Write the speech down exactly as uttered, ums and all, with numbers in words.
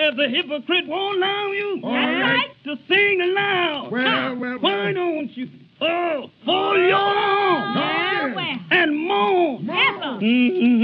if the hypocrite won't allow you All right. to sing aloud, Well, well, why well. don't you oh, fold your arms Yeah, well. and moan? Yes, sir. Mhm.